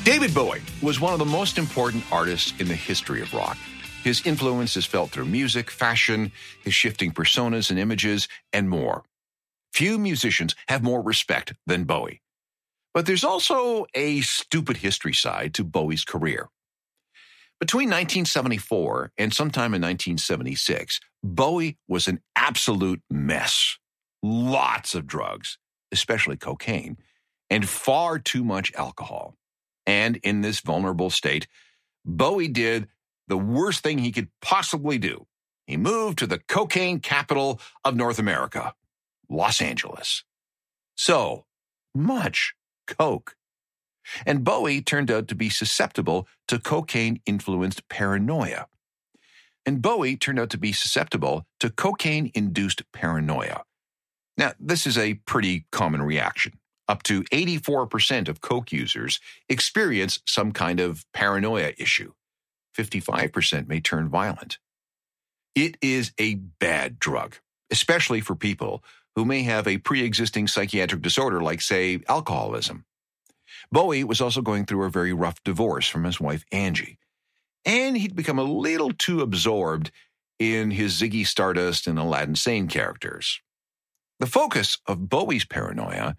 David Bowie was one of the most important artists in the history of rock. His influence is felt through music, fashion, his shifting personas and images, and more. Few musicians have more respect than Bowie. But there's also a stupid history side to Bowie's career. Between 1974 and sometime in 1976, Bowie was an absolute mess. Lots of drugs, especially cocaine, and far too much alcohol. And in this vulnerable state, Bowie did the worst thing he could possibly do. He moved to the cocaine capital of North America, Los Angeles. So much coke. And Bowie turned out to be susceptible to cocaine-influenced paranoia. Now, this is a pretty common reaction. Up to 84% of coke users experience some kind of paranoia issue. 55% may turn violent. It is a bad drug, especially for people who may have a pre-existing psychiatric disorder like, say, alcoholism. Bowie was also going through a very rough divorce from his wife, Angie, and he'd become a little too absorbed in his Ziggy Stardust and Aladdin Sane characters. The focus of Bowie's paranoia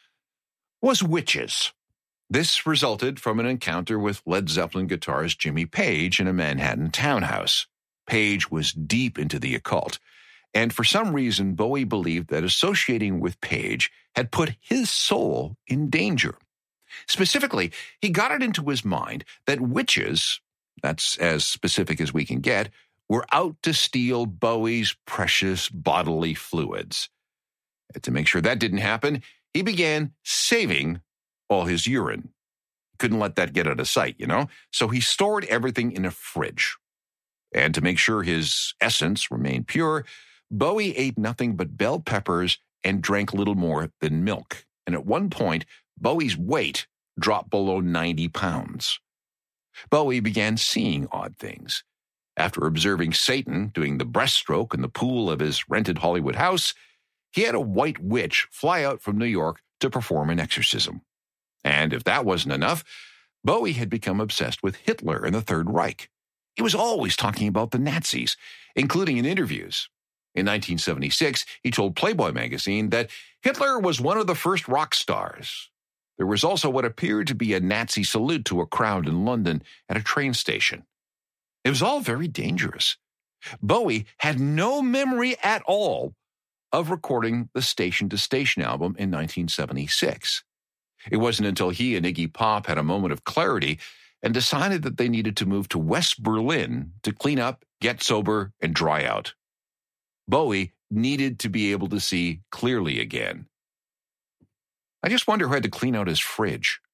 was witches. This resulted from an encounter with Led Zeppelin guitarist Jimmy Page in a Manhattan townhouse. Page was deep into the occult, and for some reason, Bowie believed that associating with Page had put his soul in danger. Specifically, he got it into his mind that witches, that's as specific as we can get, were out to steal Bowie's precious bodily fluids. And to make sure that didn't happen, he began saving all his urine. Couldn't let that get out of sight, So he stored everything in a fridge. And to make sure his essence remained pure, Bowie ate nothing but bell peppers and drank little more than milk. And at one point, Bowie's weight dropped below 90 pounds. Bowie began seeing odd things. After observing Satan doing the breaststroke in the pool of his rented Hollywood house, he had a white witch fly out from New York to perform an exorcism. And if that wasn't enough, Bowie had become obsessed with Hitler and the Third Reich. He was always talking about the Nazis, including in interviews. In 1976, he told Playboy magazine that Hitler was one of the first rock stars. There was also what appeared to be a Nazi salute to a crowd in London at a train station. It was all very dangerous. Bowie had no memory at all of recording the Station to Station album in 1976. It wasn't until he and Iggy Pop had a moment of clarity and decided that they needed to move to West Berlin to clean up, get sober, and dry out. Bowie needed to be able to see clearly again. I just wonder who had to clean out his fridge.